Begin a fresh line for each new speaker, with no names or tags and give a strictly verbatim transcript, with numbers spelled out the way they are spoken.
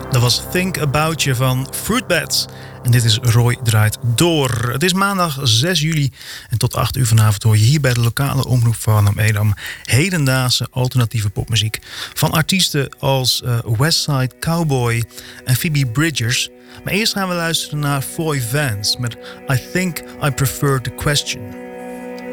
Dat was Think About You van Fruitbats. En dit is Roy Draait Door. Het is maandag zes juli en tot acht uur vanavond hoor je hier bij de lokale omroep van Edam hedendaagse alternatieve popmuziek. Van artiesten als uh, Westside Cowboy en Phoebe Bridgers. Maar eerst gaan we luisteren naar Foy Vance met I Think I Prefer the Question.